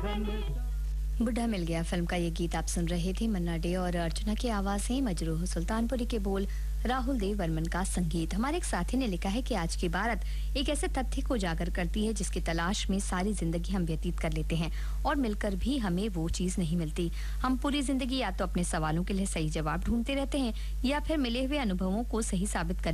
बुढ़ा मिल गया फिल्म का ये गीत आप सुन रहे थे। मन्ना डे और अर्चना की आवाजें, मजरूह सुल्तानपुरी के बोल, राहुल देव वर्मन का संगीत। हमारे एक साथी ने लिखा है कि आज की भारत एक ऐसे तथ्य को उजागर करती है जिसकी तलाश में सारी जिंदगी हम व्यतीत कर लेते हैं और मिलकर भी हमें वो चीज नहीं मिलती। हम पूरी जिंदगी या तो अपने सवालों के लिए सही जवाब ढूंढते रहते हैं या फिर मिले हुए अनुभवों को सही साबित कर